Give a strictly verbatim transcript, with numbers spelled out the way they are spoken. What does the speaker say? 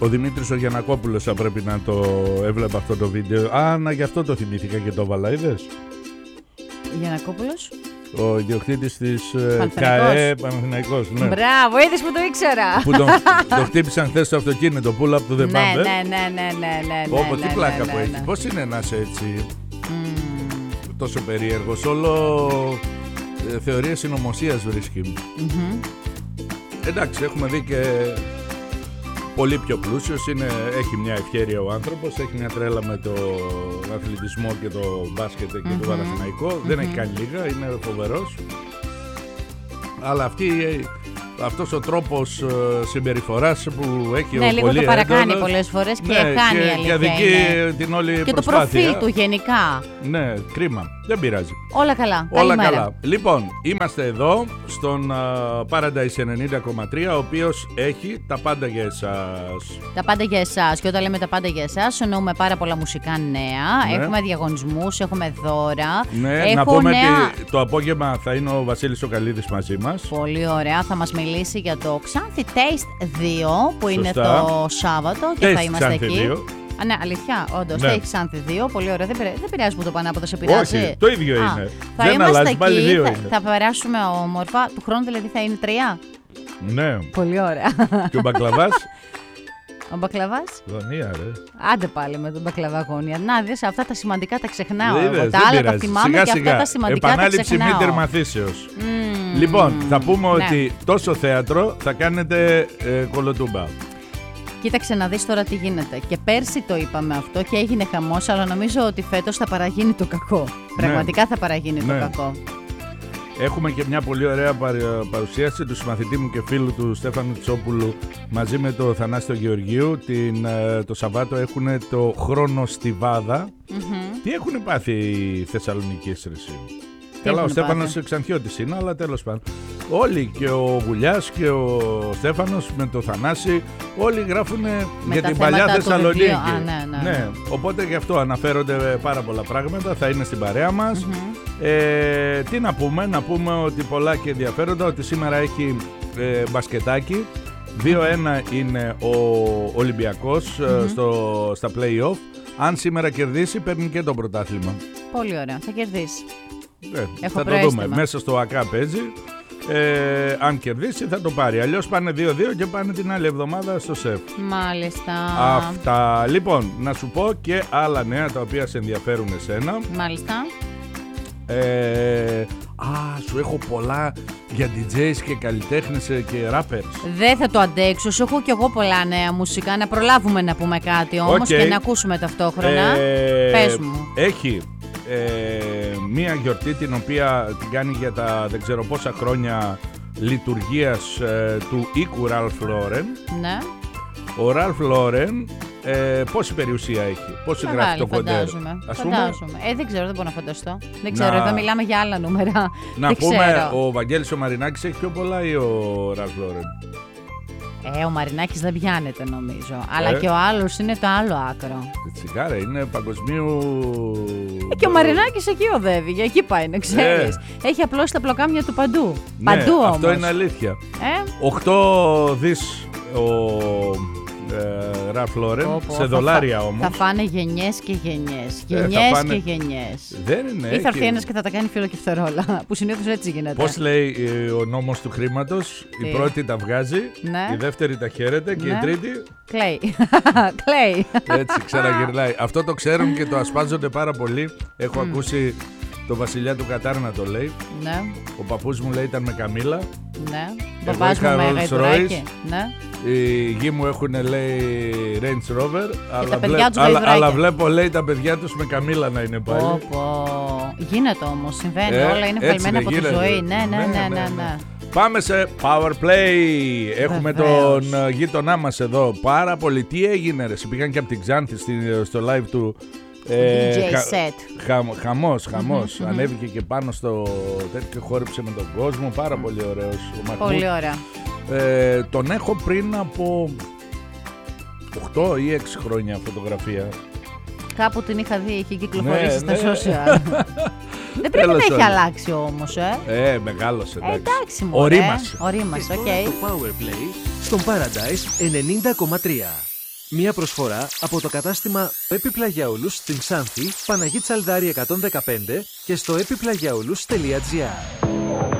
Ο Δημήτρης ο Γιαννακόπουλος θα πρέπει να το έβλεπε αυτό το βίντεο. Α, να γι' αυτό το θυμήθηκα και το έβαλα, είδες. Γιαννακόπουλος. Ο ιδιοκτήτης της ΚΑΕ Παναθηναϊκός. Ναι. Μπράβο, είδες που το ήξερα. Που τον, το χτύπησαν χθες στο αυτοκίνητο, pull up to the bumper. Ναι, ναι, ναι, ναι, ναι, ναι. Όπω, τι ναι, πλάκα ναι, που ναι, έχει. ναι. Πώς είναι να είσαι έτσι mm. τόσο περίεργος. Όλο ε, θεωρία συνωμοσίας βρίσκει. Mm-hmm. Εντάξει, έχουμε δει και πολύ πιο πλούσιος. Είναι, έχει μια ευχέρεια ο άνθρωπος. Έχει μια τρέλα με το αθλητισμό και το μπάσκετ και mm-hmm. το Παναθηναϊκό. Mm-hmm. Δεν έχει κάνει λίγα, είναι φοβερός. Αλλά αυτή, αυτός ο τρόπος uh, συμπεριφοράς που έχει ναι, ο λίγο πολύ το παρακάνει έντονος, πολλές φορές και ναι, κάνει και, αλήθεια. Και αδικεί είναι. την όλη και προσπάθεια. Και το προφίλ του γενικά. Ναι, κρίμα. Δεν πειράζει. Όλα καλά. Όλα Καλημέρα. καλά. Λοιπόν, είμαστε εδώ στον uh, Paradise ενενήντα κόμμα τρία, ο οποίος έχει τα πάντα για εσάς. Τα πάντα για εσάς. Και όταν λέμε τα πάντα για εσάς, εννοούμε πάρα πολλά μουσικά νέα. Ναι. Έχουμε διαγωνισμούς, έχουμε δώρα. Ναι, Έχω να πούμε νέα... ότι το απόγευμα θα είναι ο Βασίλης ο Καλίδης μαζί μας. Πολύ ωραία. Θα μας μιλήσει για το Xanthi Taste δύο που Σωστά. είναι το Σάββατο και Taste θα είμαστε Xanthi εκεί. δύο. Α, ναι, αλήθεια, όντως. Ναι. Θα έχει Xanthi δύο. Πολύ ωραία. Δεν, πειράζει, δεν πειράζει που το πανάποδο σε πειράζει. Όχι, το ίδιο Α, είναι. Θα δεν είμαστε αλλάζει, εκεί, πάλι δύο θα, είναι. θα περάσουμε όμορφα. Του χρόνου δηλαδή θα είναι τρία. Ναι. Πολύ ωραία. Και ο μπακλαβάς. Ο μπακλαβάς. Γωνία, ρε. Άντε πάλι με τον μπακλαβά γωνία. Να δεις, αυτά τα σημαντικά τα ξεχνάω. Είδες, Εγώ. Τα δεν άλλα πειράζει. τα θυμάμαι σιγά, και σιγά. αυτά τα σημαντικά Επανάληψη τα ξεχνάω. μήτερ μαθήσεως. Mm. Λοιπόν, θα πούμε ναι. ότι τόσο θέατρο θα κάνετε ε, κολοτούμπα. Κοίταξε να δεις τώρα τι γίνεται. Και πέρσι το είπαμε αυτό και έγινε χαμός, αλλά νομίζω ότι φέτος θα παραγίνει το κακό. Πραγματικά ναι. θα παραγίνει ναι. το κακό. Έχουμε και μια πολύ ωραία παρουσίαση του συμμαθητή μου και φίλου του Στέφανου Τσόπουλου μαζί με το Θανάστο Γεωργίου. Την, το Σαββάτο έχουν το Χρόνο Στιβάδα. Mm-hmm. Τι έχουν πάθει οι Θεσσαλονικείς, ρε εσύ. Καλά, ο Στέφανος Ξανθιώτης είναι, αλλά τέλος πάντων. Όλοι, και ο Γουλιάς και ο Στέφανος με το Θανάση, όλοι γράφουν για την παλιά Θεσσαλονίκη. Α, ναι, ναι, ναι. ναι, οπότε γι' αυτό αναφέρονται πάρα πολλά πράγματα, θα είναι στην παρέα μας. Mm-hmm. Ε, τι να πούμε, να πούμε ότι πολλά και ενδιαφέροντα, ότι σήμερα έχει ε, μπασκετάκι. δύο ένα είναι ο Ολυμπιακός mm-hmm. στο, στα play-off. Αν σήμερα κερδίσει, παίρνει και το πρωτάθλημα. Πολύ ωραία, θα κερδίσει. Ε, θα το δούμε. Μέσα στο ΑΚΑ παίζει. Ε, αν κερδίσει θα το πάρει. Αλλιώς πάνε δύο δύο και πάνε την άλλη εβδομάδα στο ΣΕΦ. Μάλιστα. Αυτά. Λοιπόν, να σου πω και άλλα νέα τα οποία σε ενδιαφέρουν εσένα. Μάλιστα. Ε, α, σου έχω πολλά για ντι τζέις και καλλιτέχνες και rappers. Δεν θα το αντέξω. Σου έχω κι εγώ πολλά νέα μουσικά. Να προλάβουμε να πούμε κάτι όμως okay. και να ακούσουμε ταυτόχρονα. Ε, Πες μου. Έχει ε, μία γιορτή την οποία την κάνει για τα δεν ξέρω πόσα χρόνια λειτουργίας ε, του οίκου Ralph Lauren. Ναι. Ο Ralph Lauren ε, πόση περιουσία έχει, πόση γράφει το κοντέρ. Φαντάζομαι. φαντάζομαι. Ε, δεν ξέρω, δεν μπορώ να φανταστώ. Δεν ξέρω, να... εδώ μιλάμε για άλλα νούμερα. Να δεν πούμε, ξέρω. Ο Βαγγέλης ο Μαρινάκης έχει πιο πολλά ή ο Ralph Lauren? Ε, ο Μαρινάκης δεν πιάνεται νομίζω. Ε. Αλλά και ο άλλος είναι το άλλο άκρο. Τσιγάρα είναι παγκοσμίου. Ε, και ο Μαρινάκης εκεί οδεύει, για εκεί πάει να ξέρεις. Ε. Έχει απλώσει τα πλοκάμια του παντού. Ναι, παντού όμως. Αυτό είναι αλήθεια. Ε? οκτώ δις ο Ralph Lauren, πω, πω, σε δολάρια θα, όμως. Θα φάνε γενιές και γενιές. Ε, γενιές φάνε... και γενιές. Δεν είναι. Ή θα έρθει ένας και θα τα κάνει φιλοκυφτερόλα, που συνήθως έτσι γίνεται. Πώς λέει ο νόμος του χρήματος? Τι? Η πρώτη τα βγάζει, ναι. η δεύτερη τα χαίρεται και ναι. η τρίτη... Κλαίει. Κλαίει. Έτσι ξαναγυρνάει. Αυτό το ξέρουν και το ασπάζονται πάρα πολύ. Έχω mm. ακούσει το βασιλιά του Κατάρ να το λέει. Ναι. Ο παππούς μου λέει ήταν με καμήλα. Ναι. Εγώ Παπάς είχα μου με Rolls γαϊδουράκι. Ναι. Οι γη μου έχουν λέει Range Rover, αλλά, βλέ... αλλά, αλλά βλέπω λέει τα παιδιά τους με καμήλα να είναι πάλι. Πω, πω. Γίνεται όμως, συμβαίνει, ε, όλα είναι βγαλμένα από γίνεται. τη ζωή. Ναι, ναι, ναι, ναι, ναι, ναι. Πάμε σε Power Play. Έχουμε Βεβαίως. τον γείτονά μας εδώ. Πάρα πολύ. Τι έγινε ρε? Πήγαν και από την Ξάνθη στο live του. Ε, ντι τζέι χα, set. Χα, χαμός, χαμός. Mm-hmm, Ανέβηκε και πάνω στο τέτοιο και χόρεψε με τον κόσμο. Πάρα πολύ ωραίος ο Πολύ ωραία. Ε, τον έχω πριν από οκτώ ή έξι χρόνια φωτογραφία. Κάπου την είχα δει, είχε κυκλοφορήσει ναι, στα ναι. social. Δεν πρέπει να έχει αλλάξει όμως, ε. Ε, μεγάλωσε, εντάξει. Ε, εντάξει μωρέ. Ορίμασε. Ορίμασε, οκ. Okay. Το Power Play στον Paradise ενενήντα κόμμα τρία. Μία προσφορά από το κατάστημα Επιπλαγιαούλους στην Ξάνθη, Παναγή Τσαλδάρη εκατόν δεκαπέντε και στο επιπλαγιαούλους τελεία τζι άρ.